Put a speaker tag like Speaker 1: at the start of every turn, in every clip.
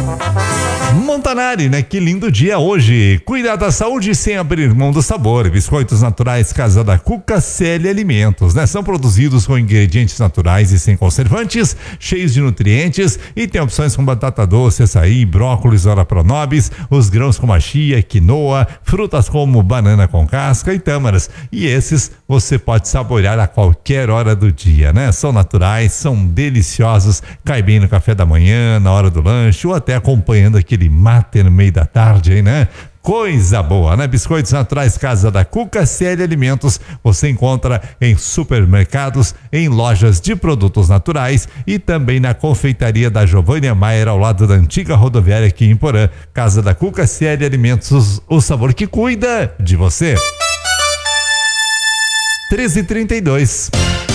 Speaker 1: Montanari, né? Que lindo dia hoje. Cuidar da saúde sem abrir mão do sabor. Biscoitos naturais Casa da Cuca, CL Alimentos, né? São produzidos com ingredientes naturais e sem conservantes, cheios de nutrientes e tem opções com batata doce, açaí, brócolis, ora pronobis, os grãos como a chia, quinoa, frutas como banana com casca e tâmaras. E esses você pode saborear a qualquer hora do dia, né? São naturais, são deliciosos, cai bem no café da manhã, na hora do lanche ou até acompanhando aquele mate no meio da tarde, hein, né? Coisa boa, né? Biscoitos naturais Casa da Cuca, CL Alimentos, você encontra em supermercados, em lojas de produtos naturais e também na confeitaria da Giovânia Maier, ao lado da antiga rodoviária aqui em Porã. Casa da Cuca, CL Alimentos, o sabor que cuida de você. 13h32.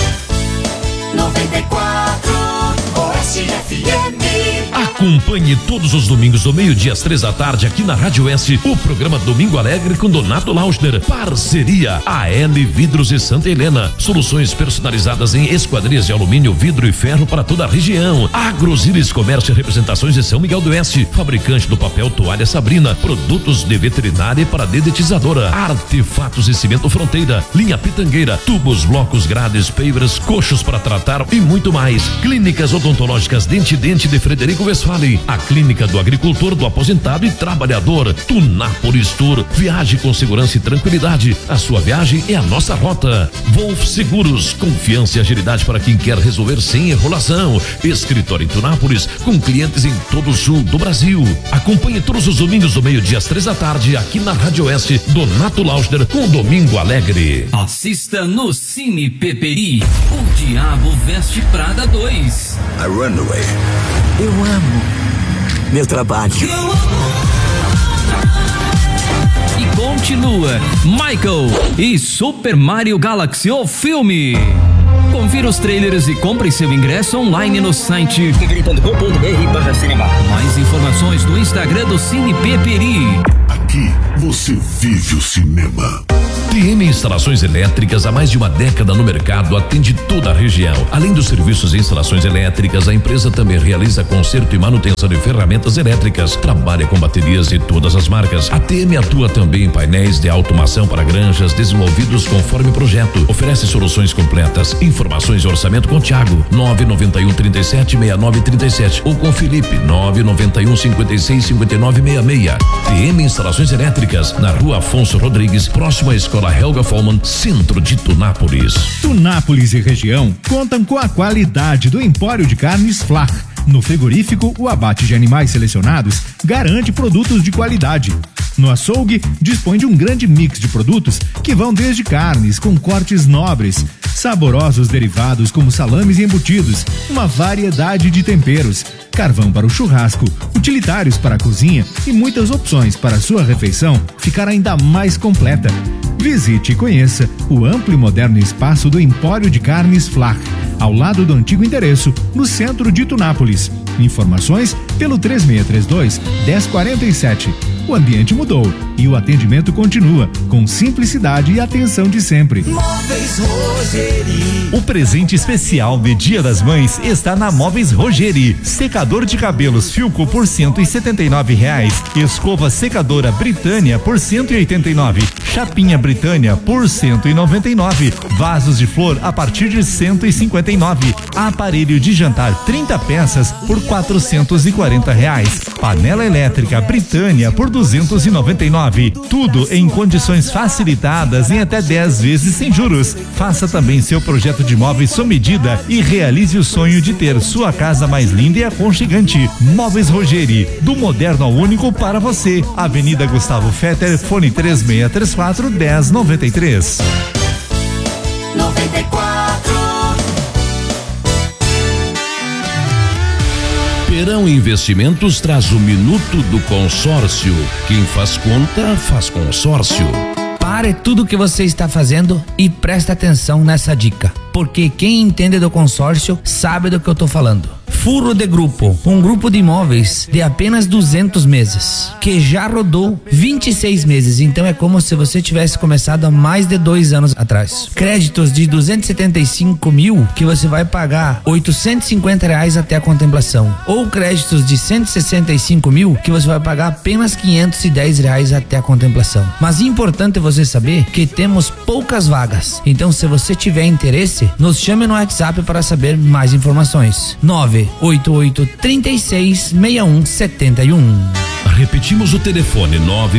Speaker 2: 94 Oeste FM.
Speaker 3: Acompanhe todos os domingos do meio-dia às 3h aqui na Rádio Oeste o programa Domingo Alegre com Donato Lauschner. Parceria AL Vidros e Santa Helena. Soluções personalizadas em esquadrias de alumínio, vidro e ferro para toda a região. Agrosiris Comércio e Representações de São Miguel do Oeste. Fabricante do papel Toalha Sabrina. Produtos de veterinária e para dedetizadora. Artefatos e Cimento Fronteira. Linha Pitangueira. Tubos, blocos, grades, pavers, coxos para tratar e muito mais. Clínicas odontológicas Dente de Frederico Westphalen, a clínica do agricultor, do aposentado e trabalhador. Tunápolis Tour, viaje com segurança e tranquilidade. A sua viagem é a nossa rota. Wolf Seguros, confiança e agilidade para quem quer resolver sem enrolação. Escritório em Tunápolis, com clientes em todo o sul do Brasil. Acompanhe todos os domingos do meio-dia às 3h aqui na Rádio Oeste, Donato Lauschner com Domingo Alegre.
Speaker 4: Assista no Cine Peperi, O Diabo Veste Prada 2.
Speaker 5: I run away.
Speaker 6: Eu amo meu trabalho.
Speaker 4: E continua Michael e Super Mario Galaxy, o filme. Confira os trailers e compre seu ingresso online no site
Speaker 6: tigre.com.br/cinema.
Speaker 4: Mais informações no Instagram do Cine Peperi.
Speaker 5: Aqui você vive o cinema.
Speaker 3: TM Instalações Elétricas, há mais de uma década no mercado, atende toda a região. Além dos serviços de instalações elétricas, a empresa também realiza conserto e manutenção de ferramentas elétricas. Trabalha com baterias de todas as marcas. A TM atua também em painéis de automação para granjas desenvolvidos conforme projeto. Oferece soluções completas. Informações e orçamento com Thiago, 991376937 ou com Felipe, 991565966. TM Instalações Elétricas, na Rua Afonso Rodrigues, próximo à Escola Helga Follmann, centro de Tunápolis.
Speaker 7: Tunápolis e região contam com a qualidade do Empório de Carnes Flach. No frigorífico, o abate de animais selecionados garante produtos de qualidade. No açougue, dispõe de um grande mix de produtos que vão desde carnes com cortes nobres, saborosos derivados como salames e embutidos, uma variedade de temperos, carvão para o churrasco, utilitários para a cozinha e muitas opções para a sua refeição ficar ainda mais completa. Visite e conheça o amplo e moderno espaço do Empório de Carnes Flach, ao lado do antigo endereço, no centro de Tunápolis. Informações pelo 3632-1047. O ambiente mudou e o atendimento continua com simplicidade e atenção de sempre.
Speaker 2: Móveis Rogeri.
Speaker 1: O presente especial de Dia das Mães está na Móveis Rogeri. Secador de cabelos Filco por R$179. Escova secadora Britânia por R$189. Chapinha Britânia por R$199. Vasos de flor a partir de R$159. Aparelho de jantar 30 peças por R$440. Panela elétrica Britânia por R$299. Tudo em condições facilitadas em até 10 vezes sem juros. Faça também seu projeto de móveis sob medida e realize o sonho de ter sua casa mais linda e aconchegante. Móveis Rogeri, do moderno ao único para você. Avenida Gustavo Fetter, fone 3634-1093.
Speaker 2: 94.
Speaker 3: Perão Investimentos traz o Minuto do Consórcio. Quem faz conta, faz consórcio.
Speaker 8: Pare tudo o que você está fazendo e preste atenção nessa dica. porque quem entende do consórcio sabe do que eu tô falando. Furro de Grupo, um grupo de imóveis de apenas 200 meses, que já rodou 26 meses, então é como se você tivesse começado há mais de 2 anos atrás. Créditos de 275 mil que você vai pagar R$850 até a contemplação, ou créditos de 165 mil que você vai pagar apenas R$510 até a contemplação. Mas é importante você saber que temos poucas vagas, então se você tiver interesse, nos chame no WhatsApp para saber mais informações. 988366171.
Speaker 3: Repetimos o telefone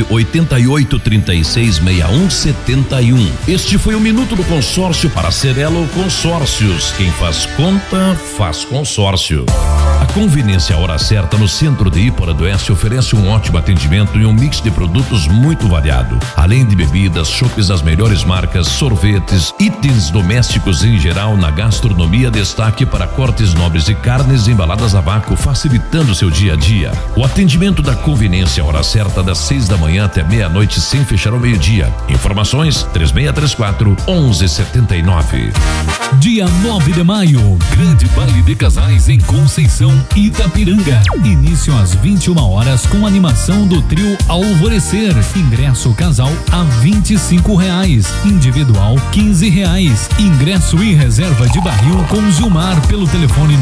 Speaker 3: 988366171. Este foi o Minuto do Consórcio para Cerelo Consórcios. Quem faz conta, faz consórcio. A Conveniência Hora Certa no centro de Ipora do Oeste oferece um ótimo atendimento e um mix de produtos muito variado. Além de bebidas, chopes das melhores marcas, sorvetes, itens domésticos em geral, na gastronomia, destaque para cortes nobres de carnes embaladas a vácuo, facilitando seu dia a dia. O atendimento da Conveniência Hora Certa das 6 da manhã até meia-noite, sem fechar ao meio-dia. Informações 3634-1179.
Speaker 9: Dia 9 de maio, grande baile de casais em Conceição, Itapiranga. Início às 21 horas com animação do trio Alvorecer. Ingresso casal a R$25, individual R$15. Ingresso e reserva de barril com Gilmar pelo telefone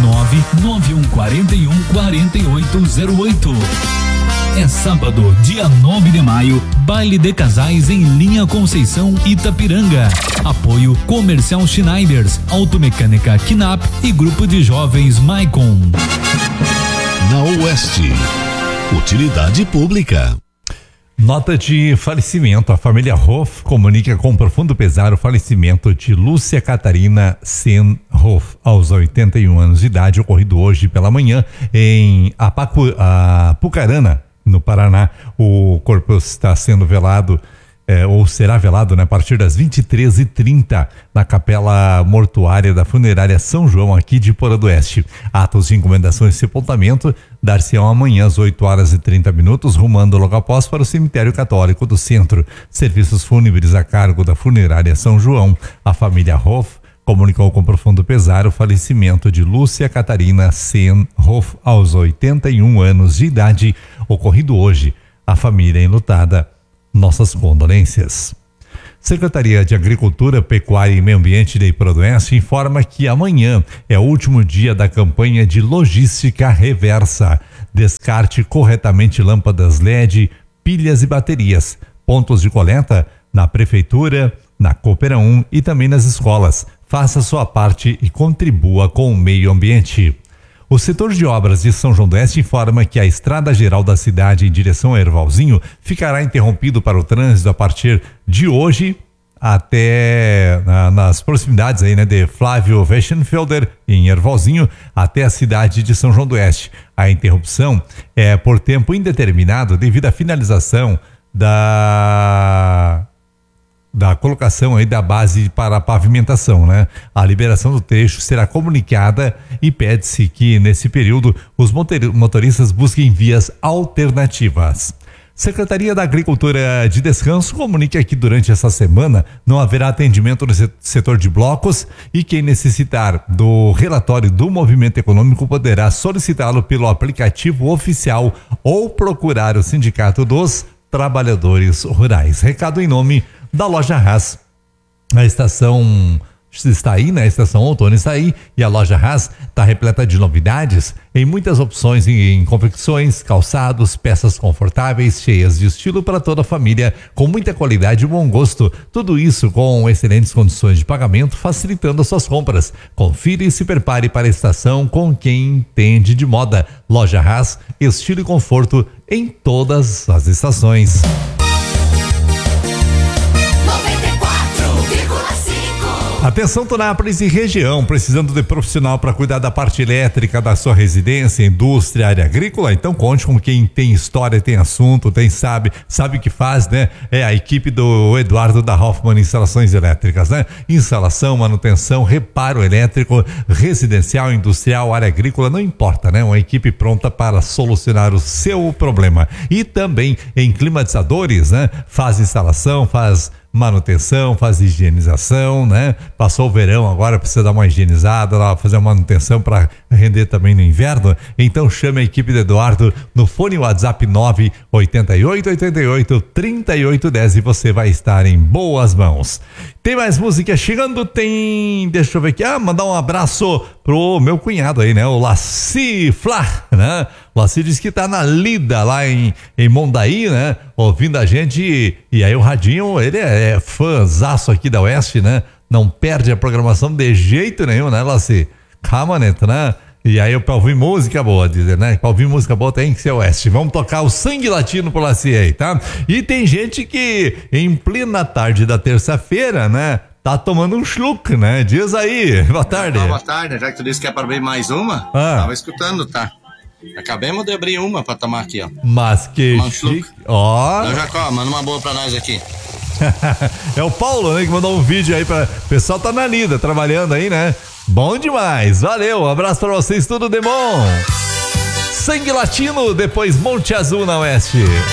Speaker 9: 991414808. É sábado, dia 9 de maio, baile de casais em Linha Conceição, Itapiranga. Apoio Comercial Schneiders, Automecânica Kinap e Grupo de Jovens Maicon.
Speaker 5: Na Oeste, utilidade pública.
Speaker 1: Nota de falecimento. A família Hoff comunica com profundo pesar o falecimento de Lúcia Catarina Sen Hoff, aos 81 anos de idade, ocorrido hoje pela manhã em Apucarana, no Paraná. O corpo está sendo velado, ou será velado, a partir das 23h30 na capela mortuária da funerária São João, aqui de Ipora do Oeste. Atos de encomendação e sepultamento dar-se-ão amanhã às 8h30, rumando logo após para o cemitério católico do centro. Serviços fúnebres a cargo da funerária São João. A família Hoff comunicou com profundo pesar o falecimento de Lúcia Catarina Sen Hoff, aos 81 anos de idade, ocorrido hoje. A família enlutada, nossas condolências. Secretaria de Agricultura, Pecuária e Meio Ambiente de Ipora do Oeste informa que amanhã é o último dia da campanha de logística reversa. Descarte corretamente lâmpadas LED, pilhas e baterias. Pontos de coleta na Prefeitura, na Coopera 1 e também nas escolas. Faça sua parte e contribua com o meio ambiente. O setor de obras de São João do Oeste informa que a estrada geral da cidade em direção a Ervalzinho ficará interrompido para o trânsito a partir de hoje até nas proximidades de Flávio Weschenfelder, em Ervalzinho, até a cidade de São João do Oeste. A interrupção é por tempo indeterminado devido à finalização da colocação da base para a pavimentação, A liberação do trecho será comunicada e pede-se que nesse período os motoristas busquem vias alternativas. Secretaria da Agricultura de Descanso comunica que durante essa semana não haverá atendimento no setor de blocos e quem necessitar do relatório do movimento econômico poderá solicitá-lo pelo aplicativo oficial ou procurar o Sindicato dos Trabalhadores Rurais. Recado em nome da Loja Haas. A estação está aí, a estação outono está aí, e a Loja Haas está repleta de novidades em muitas opções em confecções, calçados, peças confortáveis, cheias de estilo para toda a família, com muita qualidade e bom gosto. Tudo isso com excelentes condições de pagamento, facilitando as suas compras. Confira e se prepare para a estação com quem entende de moda. Loja Haas, estilo e conforto em todas as estações. Atenção, Tonápolis e região, precisando de profissional para cuidar da parte elétrica da sua residência, indústria, área agrícola? Então conte com quem tem história, tem assunto, sabe o que faz, É a equipe do Eduardo da Hoffman Instalações Elétricas, Instalação, manutenção, reparo elétrico, residencial, industrial, área agrícola, não importa, Uma equipe pronta para solucionar o seu problema. E também em climatizadores, Faz instalação, faz manutenção, faz higienização, né? Passou o verão agora, precisa dar uma higienizada, fazer uma manutenção para render também no inverno. Então chame a equipe do Eduardo no fone WhatsApp 988883810 e você vai estar em boas mãos. Tem mais música chegando? Tem, deixa eu ver aqui, mandar um abraço pro meu cunhado aí, né? O Laci Flá, né? O Laci diz que tá na lida lá em Mondaí, né? Ouvindo a gente, e aí o Radinho, ele é fãzaço aqui da Oeste, né? Não perde a programação de jeito nenhum, né, Laci? Camaneta, né? E aí, pra ouvir música boa, dizer, né? Pra ouvir música boa tem que ser Oeste. Vamos tocar o Sangue Latino pro Laci aí, tá? E tem gente que, em plena tarde da terça-feira, né? Tá tomando um schluck, né? Diz aí. Boa tarde.
Speaker 10: Boa tarde. Já que tu disse que é pra abrir mais uma, tava escutando, tá? Acabemos de abrir uma pra tomar aqui, ó.
Speaker 1: Mas que chique. Ó.
Speaker 10: Então, Jacó, manda uma boa pra nós aqui.
Speaker 1: É o Paulo, né? Que mandou um vídeo aí pra... O pessoal tá na lida, trabalhando aí, né? Bom demais. Valeu. Um abraço pra vocês, tudo de bom. Sangue Latino, depois Monte Azul na Oeste.